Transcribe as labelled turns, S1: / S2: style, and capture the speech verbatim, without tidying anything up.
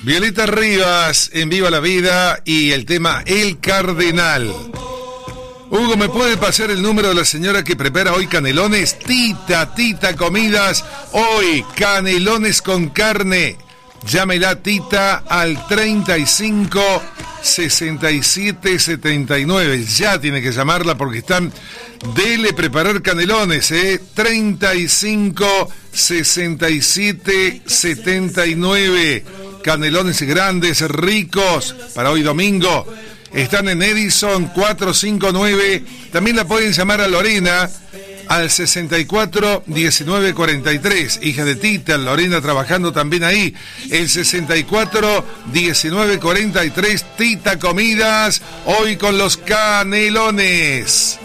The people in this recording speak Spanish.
S1: Violeta Rivas en Viva la Vida y el tema El Cardenal. Hugo, ¿me puede pasar el número de la señora que prepara hoy canelones? Tita, Tita Comidas, hoy canelones con carne. Llámela Tita al treinta y cinco sesenta y siete setenta y nueve. Ya tiene que llamarla porque están... Dele preparar canelones, ¿eh? treinta y cinco sesenta y siete setenta y nueve. Canelones grandes, ricos, para hoy domingo. Están en Edison cuatrocientos cincuenta y nueve. También la pueden llamar a Lorena al sesenta y cuatro diecinueve cuarenta y tres. Hija de Tita, Lorena trabajando también ahí. El sesenta y cuatro diecinueve cuarenta y tres. Tita Comidas, hoy con los canelones.